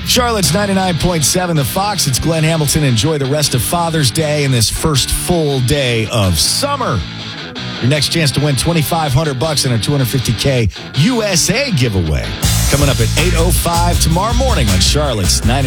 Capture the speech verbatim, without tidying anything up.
Charlotte's ninety-nine point seven, The Fox. It's Glenn Hamilton. Enjoy the rest of Father's Day and this first full day of summer. Your next chance to win twenty-five hundred bucks in a two hundred fifty K U S A giveaway. Coming up at eight oh five tomorrow morning on Charlotte's ninety-nine.